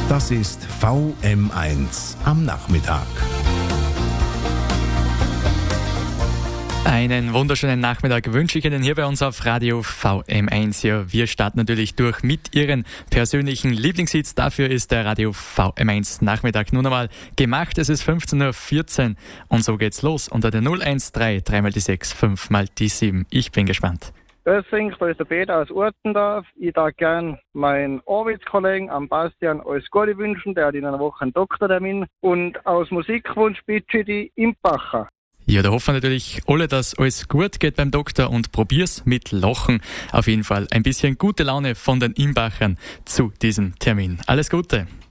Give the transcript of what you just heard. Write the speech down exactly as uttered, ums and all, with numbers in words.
Das ist V M eins am Nachmittag. Einen wunderschönen Nachmittag wünsche ich Ihnen hier bei uns auf Radio V M eins. Ja, wir starten natürlich durch mit Ihren persönlichen Lieblingshits. Dafür ist der Radio V M eins Nachmittag nun einmal gemacht. Es ist fünfzehn Uhr vierzehn und so geht's los unter der null eins drei, drei mal die sechs, fünf mal die sieben. Ich bin gespannt. Das singt da ist der Peter aus Urtendorf. Ich darf gern meinen Arbeitskollegen, am Bastian, alles Gute wünschen. Der hat in einer Woche einen Doktortermin. Und aus Musikwunsch bitte ich die Impacher. Ja, da hoffen wir natürlich alle, dass alles gut geht beim Doktor und probier's mit Lachen. Auf jeden Fall ein bisschen gute Laune von den Imbachern zu diesem Termin. Alles Gute!